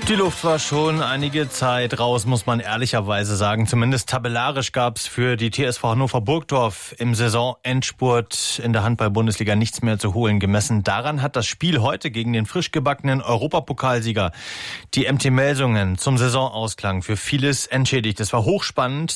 Die Luft war schon einige Zeit raus, muss man ehrlicherweise sagen. Zumindest tabellarisch gab es für die TSV Hannover Burgdorf im Saisonendspurt in der Handball-Bundesliga nichts mehr zu holen. Gemessen daran hat das Spiel heute gegen den frisch gebackenen Europapokalsieger die MT Melsungen zum Saisonausklang für vieles entschädigt. Es war hochspannend,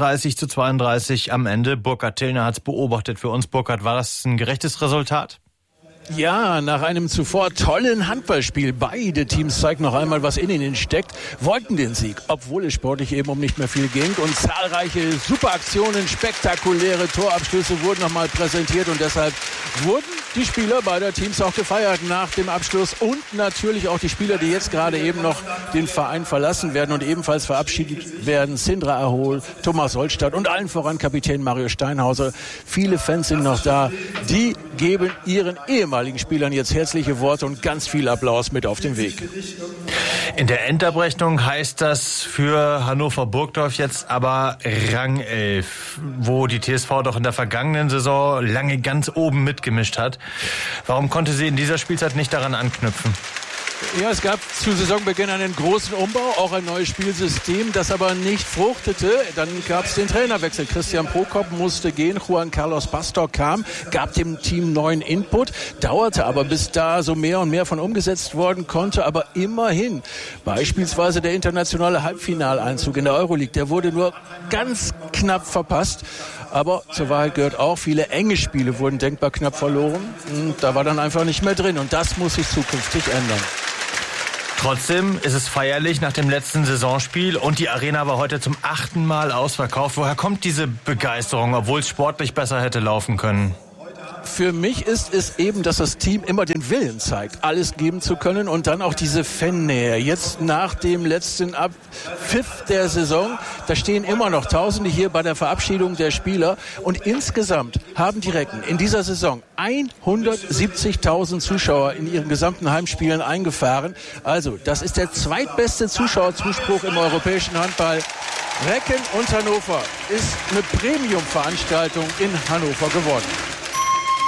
32-32 am Ende. Burkhard Tillner hat es beobachtet für uns. Burkhard, war das ein gerechtes Resultat? Ja, nach einem zuvor tollen Handballspiel, beide Teams zeigen noch einmal, was in ihnen steckt, wollten den Sieg, obwohl es sportlich eben um nicht mehr viel ging. Und zahlreiche Superaktionen, spektakuläre Torabschlüsse wurden nochmal präsentiert. Und deshalb wurden die Spieler beider Teams auch gefeiert nach dem Abschluss. Und natürlich auch die Spieler, die jetzt gerade eben noch den Verein verlassen werden und ebenfalls verabschiedet werden. Sindra Ahol, Thomas Holstadt und allen voran Kapitän Mario Steinhauser. Viele Fans sind noch da. Die geben ihren ehemaligen Spielern jetzt herzliche Worte und ganz viel Applaus mit auf den Weg. In der Endabrechnung heißt das für Hannover Burgdorf jetzt aber Rang 11, wo die TSV doch in der vergangenen Saison lange ganz oben mitgemischt hat. Warum konnte sie in dieser Spielzeit nicht daran anknüpfen? Ja, es gab zu Saisonbeginn einen großen Umbau, auch ein neues Spielsystem, das aber nicht fruchtete. Dann gab es den Trainerwechsel. Christian Prokop musste gehen, Juan Carlos Pastor kam, gab dem Team neuen Input, dauerte aber, bis da so mehr und mehr von umgesetzt worden konnte. Aber immerhin, beispielsweise der internationale Halbfinaleinzug in der Euroleague, der wurde nur ganz knapp verpasst. Aber zur Wahrheit gehört auch, viele enge Spiele wurden denkbar knapp verloren. Und da war dann einfach nicht mehr drin. Und das muss sich zukünftig ändern. Trotzdem ist es feierlich nach dem letzten Saisonspiel und die Arena war heute zum 8. Mal ausverkauft. Woher kommt diese Begeisterung, obwohl es sportlich besser hätte laufen können? Für mich ist es eben, dass das Team immer den Willen zeigt, alles geben zu können und dann auch diese Fannähe. Jetzt nach dem letzten Pfiff der Saison, da stehen immer noch Tausende hier bei der Verabschiedung der Spieler und insgesamt haben die Recken in dieser Saison 170.000 Zuschauer in ihren gesamten Heimspielen eingefahren. Also, das ist der zweitbeste Zuschauerzuspruch im europäischen Handball. Recken und Hannover ist eine Premium-Veranstaltung in Hannover geworden.